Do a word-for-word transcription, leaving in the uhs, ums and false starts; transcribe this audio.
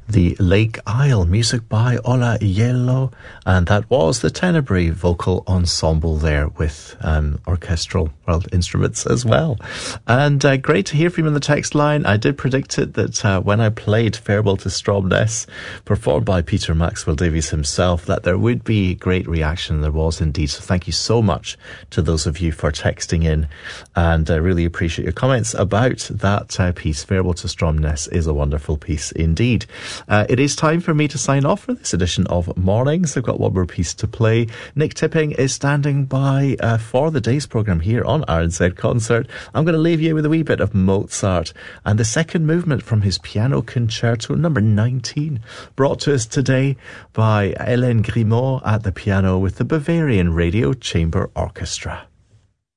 The Lake Isle, music by Ola Iello, and that was the Tenebrae vocal ensemble there with um, orchestral well, instruments as well. And uh, great to hear from you on the text line. I did predict it that uh, when I played Farewell to Stromness, performed by Peter Maxwell Davies himself, that there would be great reaction. There was indeed. So thank you so much to those of you for texting in, and I really appreciate your comments about that uh, piece. Farewell to Stromness is a wonderful piece indeed. Uh, it is time for me to sign off for this edition of Mornings. I've got one more piece to play. Nick Tipping is standing by uh, for the day's programme here on R N Z Concert. I'm going to leave you with a wee bit of Mozart and the second movement from his Piano Concerto number nineteen, brought to us today by Hélène Grimaud at the piano with the Bavarian Radio Chamber Orchestra.